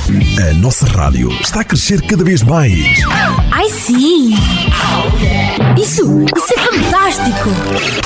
A nossa rádio está a crescer cada vez mais. Ai sim! Isso é fantástico!